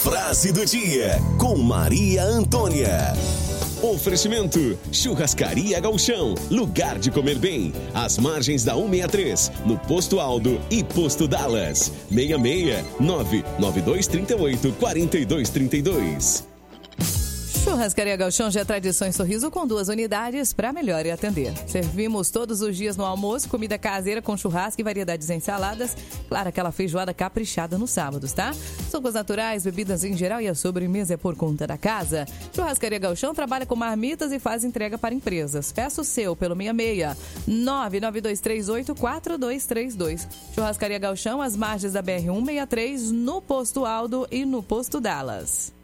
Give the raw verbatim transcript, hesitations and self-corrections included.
Frase do dia com Maria Antônia. Oferecimento: Churrascaria Gauchão, lugar de comer bem, às margens da cento e sessenta e três, no Posto Aldo e Posto Dallas. seis seis nove nove dois três oito quatro dois três dois. Churrascaria Gauchão já é tradição em Sorriso, com duas unidades para melhor atender. Servimos todos os dias no almoço, comida caseira com churrasco e variedades em saladas. Claro, aquela feijoada caprichada nos sábados, tá? Sucos naturais, bebidas em geral e a sobremesa é por conta da casa. Churrascaria Gauchão trabalha com marmitas e faz entrega para empresas. Peça o seu pelo seis seis nove nove dois três oito quatro dois três dois. Churrascaria Gauchão, às margens da B R cento e sessenta e três, no Posto Aldo e no Posto Dallas.